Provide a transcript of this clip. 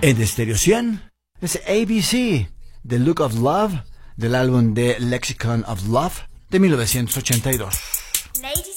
En Stereo 100 es ABC, The Look of Love, del álbum The Lexicon of Love de 1982. Ladies